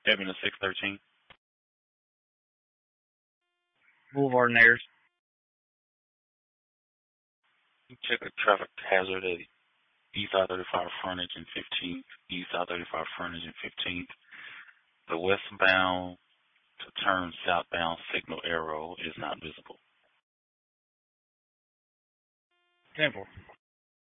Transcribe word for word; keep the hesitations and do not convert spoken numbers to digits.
Devin to six thirteen. Boulevard Nares. Check a traffic hazard at East I thirty-five frontage and fifteenth. East I thirty-five frontage and fifteenth. The westbound to turn southbound signal arrow is not visible. Temple.